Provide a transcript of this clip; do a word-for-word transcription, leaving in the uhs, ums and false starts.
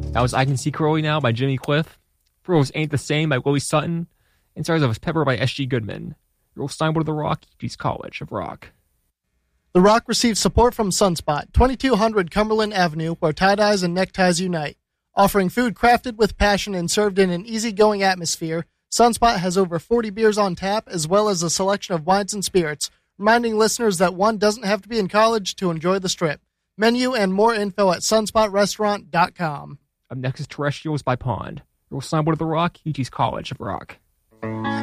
That was I Can See Clearly Now by Jimmy Cliff. Furrows Ain't the Same by Willie Sutton. And Stars of Pepper by S G Goodman. Earl Steinwood of the Rock, East College of Rock. The Rock receives support from Sunspot, twenty-two hundred Cumberland Avenue, where tie-dyes and neckties unite. Offering food crafted with passion and served in an easygoing atmosphere, Sunspot has over forty beers on tap, as well as a selection of wines and spirits, reminding listeners that one doesn't have to be in college to enjoy the Strip. Menu and more info at sunspot restaurant dot com. Up next is Terrestrials by Pond. Earl Steinwood of the Rock, East College of Rock.